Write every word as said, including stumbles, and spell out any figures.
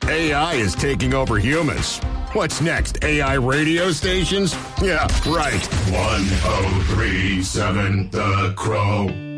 A I is taking over humans. What's next, A I radio stations? Yeah, right. one oh three seven The Crow.